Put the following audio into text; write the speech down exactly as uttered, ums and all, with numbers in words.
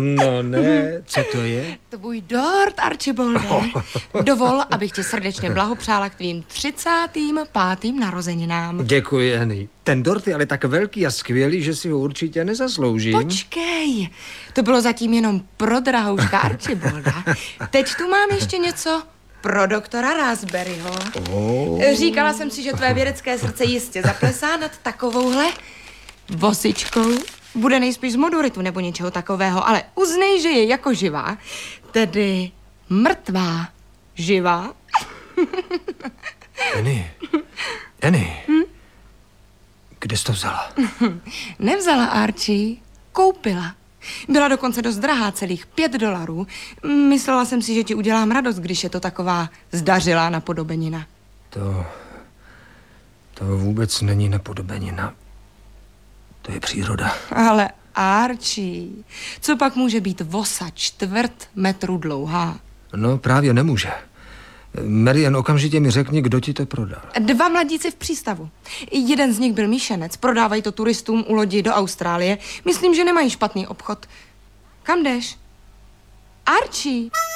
No ne, co to je? Tvůj dort, Archibalde. Dovol, abych ti srdečně blahopřála k tvým třicátým pátým narozeninám. Děkuji, Anny. Ten dort je ale tak velký a skvělý, že si ho určitě nezasloužím. Počkej, to bylo zatím jenom pro drahouška Archibalda. Teď tu mám ještě něco pro doktora Raspberryho. Oh. Říkala jsem si, že tvé vědecké srdce jistě zaplesá nad takovouhle vosičkou. Bude nejspíš z moduritu nebo něčeho takového, ale uznej, že je jako živá, tedy mrtvá živá. Anny, Anny, hm? Kde jsi to vzala? Nevzala, Archie, koupila. Byla dokonce dost drahá, celých pět dolarů. Myslela jsem si, že ti udělám radost, když je to taková zdařilá napodobenina. To... to vůbec není napodobenina. To je příroda. Ale Archie, co pak může být vosa čtvrt metru dlouhá? No, právě nemůže. Marian, okamžitě mi řekni, kdo ti to prodal. Dva mladíci v přístavu. Jeden z nich byl míšenec. Prodávají to turistům u lodi do Austrálie. Myslím, že nemají špatný obchod. Kam jdeš? Archie!